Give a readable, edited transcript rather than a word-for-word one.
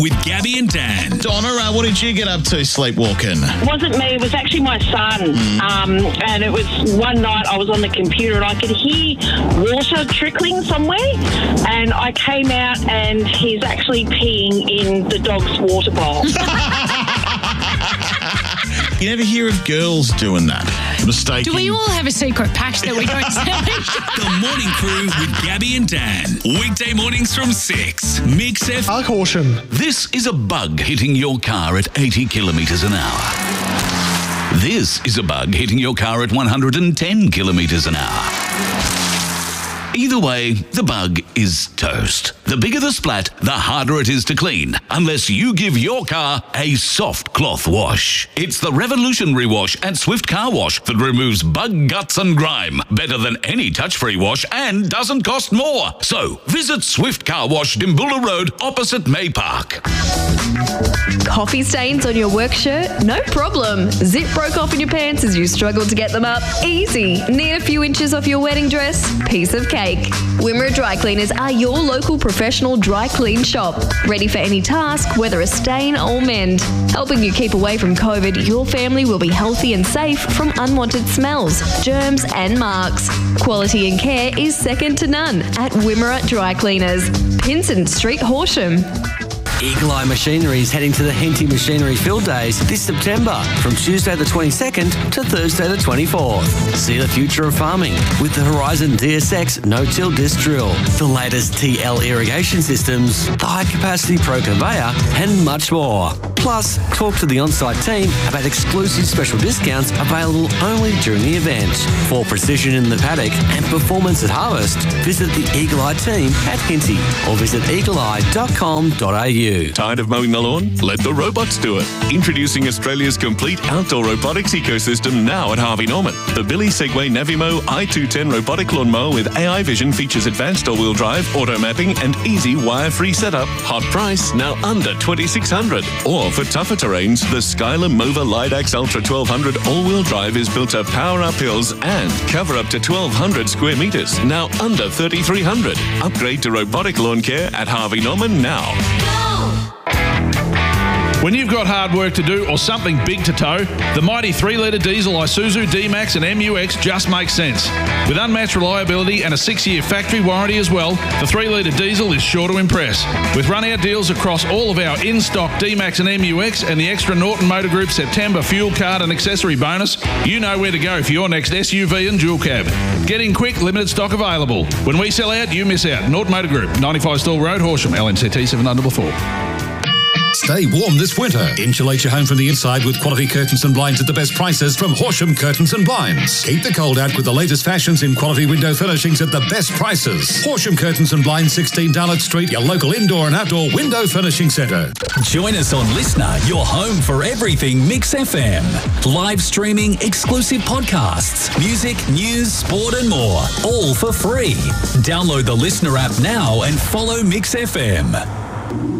with Gabby and Dan. Donna, what did you get up to sleepwalking? It wasn't me, it was actually my son. And it was one night I was on the computer and I could hear water trickling somewhere. And I came out and he's actually peeing in the dog's water bowl. You never hear of girls doing that. Mistaking. Do we all have a secret patch that we don't say? The Morning Crew with Gabby and Dan. Weekday mornings from 6. Mix F. Horsham. This is a bug hitting your car at 80 kilometres an hour. This is a bug hitting your car at 110 kilometres an hour. Either way, the bug is toast. The bigger the splat, the harder it is to clean, unless you give your car a soft cloth wash. It's the revolutionary wash at Swift Car Wash that removes bug guts and grime better than any touch-free wash and doesn't cost more. So, visit Swift Car Wash, Dimboola Road, opposite May Park. Coffee stains on your work shirt? No problem. Zip broke off in your pants as you struggled to get them up? Easy. Need a few inches off your wedding dress? Piece of cake. Wimmera Dry Cleaners are your local professional dry clean shop. Ready for any task, whether a stain or mend. Helping you keep away from COVID, your family will be healthy and safe from unwanted smells, germs and marks. Quality and care is second to none at Wimmera Dry Cleaners. Pinson Street, Horsham. Eagle Eye Machinery is heading to the Henty Machinery Field Days this September from Tuesday the 22nd to Thursday the 24th. See the future of farming with the Horizon DSX no-till disc drill, the latest TL irrigation systems, the high-capacity Pro Conveyor and much more. Plus, talk to the on-site team about exclusive special discounts available only during the event. For precision in the paddock and performance at harvest, visit the Eagle Eye team at Henty or visit eagleeye.com.au. Tired of mowing the lawn? Let the robots do it. Introducing Australia's complete outdoor robotics ecosystem now at Harvey Norman. The Billy Segway Navimo i210 robotic lawnmower with AI vision features advanced all-wheel drive, auto mapping and easy wire-free setup. Hot price, now under $2,600. Or for tougher terrains, the Skyler Mova Lidax Ultra 1200 all-wheel drive is built to power up hills and cover up to 1,200 square metres, now under $3,300. Upgrade to robotic lawn care at Harvey Norman now. When you've got hard work to do or something big to tow, the mighty 3-litre diesel Isuzu D-Max and MU-X just makes sense. With unmatched reliability and a 6-year factory warranty as well, the 3-litre diesel is sure to impress. With run-out deals across all of our in-stock D-Max and MU-X and the extra Norton Motor Group September fuel card and accessory bonus, you know where to go for your next SUV and dual cab. Get in quick, limited stock available. When we sell out, you miss out. Norton Motor Group, 95 Stall Road, Horsham, LNCT 744. Stay warm this winter. Insulate your home from the inside with quality curtains and blinds at the best prices from Horsham Curtains and Blinds. Keep the cold out with the latest fashions in quality window furnishings at the best prices. Horsham Curtains and Blinds, 16 Darlett Street, your local indoor and outdoor window furnishing centre. Join us on Listener, your home for everything Mix FM. Live streaming, exclusive podcasts, music, news, sport and more. All for free. Download the Listener app now and follow Mix FM.